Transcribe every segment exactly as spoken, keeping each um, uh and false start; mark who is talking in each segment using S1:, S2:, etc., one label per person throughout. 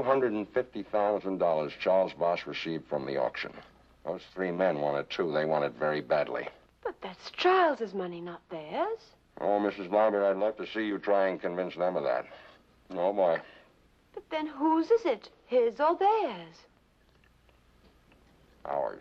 S1: hundred fifty thousand dollars Charles Voss received from the auction. Those three men wanted too. They want it very badly.
S2: But that's Charles's money, not theirs.
S1: Oh, Missus Lambert, I'd love to see you try and convince them of that. Oh, boy.
S2: But then whose is it? His or theirs?
S1: Ours.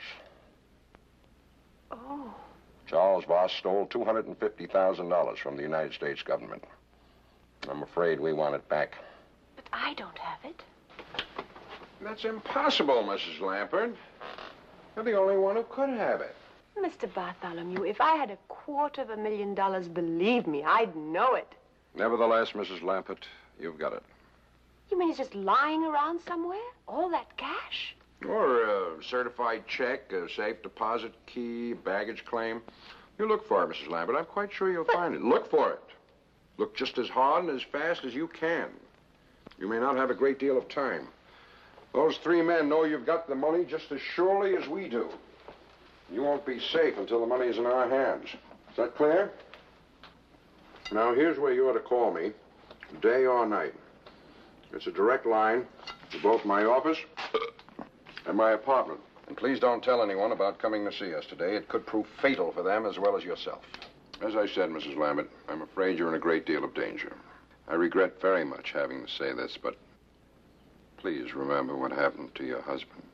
S2: Oh.
S1: Charles Voss stole two hundred fifty thousand dollars from the United States government. I'm afraid we want it back.
S2: But I don't have it.
S1: That's impossible, Missus Lambert. You're the only one who could have it.
S2: Mister Bartholomew, if I had a quarter of a million dollars, believe me, I'd know it.
S1: Nevertheless, Missus Lambert, you've got it.
S2: You mean it's just lying around somewhere? All that cash?
S1: Or a certified check, a safe deposit key, baggage claim. You look for it, Missus Lambert. I'm quite sure you'll but... find it. Look for it. Look just as hard and as fast as you can. You may not have a great deal of time. Those three men know you've got the money just as surely as we do. You won't be safe until the money is in our hands. Is that clear? Now, here's where you ought to call me, day or night. It's a direct line to both my office and my apartment. And please don't tell anyone about coming to see us today. It could prove fatal for them as well as yourself. As I said, Missus Lambert, I'm afraid you're in a great deal of danger. I regret very much having to say this, but please remember what happened to your husband.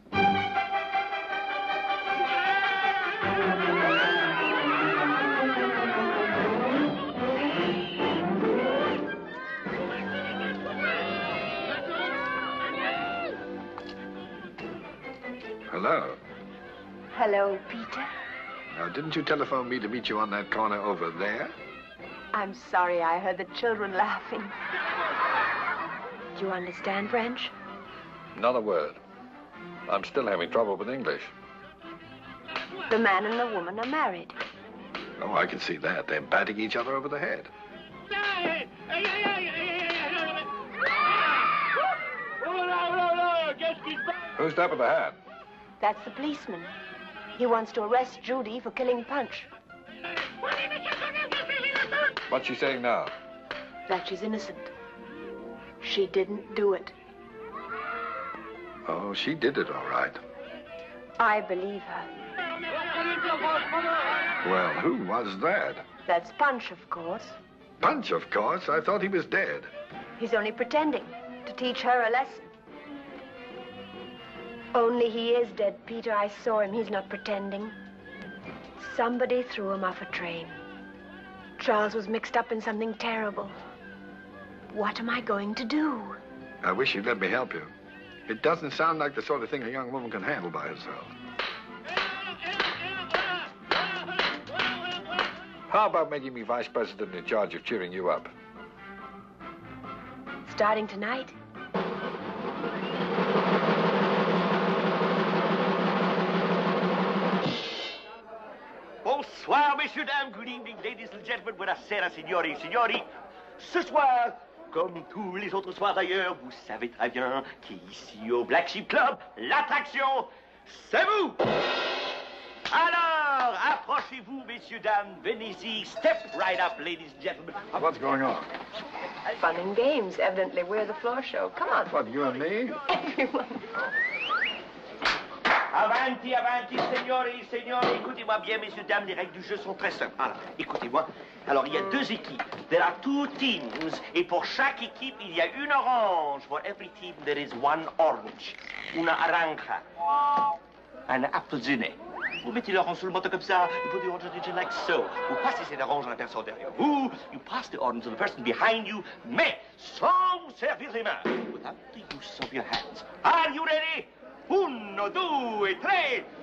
S3: Hello.
S2: Hello, Peter.
S3: Now, didn't you telephone me to meet you on that corner over there?
S2: I'm sorry, I heard the children laughing. Do you understand French?
S3: Not a word. I'm still having trouble with English.
S2: The man and the woman are married.
S3: Oh, I can see that. They're batting each other over the head. Who's that with the hat?
S2: That's the policeman. He wants to arrest Judy for killing Punch.
S3: What's she saying now?
S2: That she's innocent. She didn't do it.
S3: Oh, she did it all right.
S2: I believe her.
S3: Well, who was that?
S2: That's Punch, of course.
S3: Punch, of course? I thought he was dead.
S2: He's only pretending to teach her a lesson. Only he is dead, Peter. I saw him. He's not pretending. Somebody threw him off a train. Charles was mixed up in something terrible. What am I going to do?
S3: I wish you'd let me help you. It doesn't sound like the sort of thing a young woman can handle by herself. How about making me vice president in charge of cheering you up?
S2: Starting tonight?
S4: Bonsoir, messieurs, dames. Good evening, ladies and gentlemen. Buonasera, signori, signori. Ce soir, comme tous les autres soirs d'ailleurs, vous savez très bien qu'ici au Black Sheep Club, l'attraction, c'est vous. Alors, approchez-vous, messieurs, dames. Venez-y. Step right up, ladies and gentlemen.
S3: What's going on?
S2: Fun and games. Evidently, we're the floor show. Come on.
S3: What, you and me?
S2: Everyone.
S4: Avanti, avanti, signori, signori. Écoutez-moi bien, messieurs, dames, les règles du jeu sont très simples. Alors, écoutez-moi. Alors, il y a deux équipes. There are two teams. Et pour chaque équipe, il y a une orange. For every team, there is one orange. Una aranja. Un appelsinet. Vous mettez l'orange sur le menton comme ça. You put the orange on the chin like so. Vous passez cette orange à la personne derrière vous. You pass the orange to the person behind you. Mais sans vous servir les mains. Without the use of your hands. Are you ready? Uno, due, tre.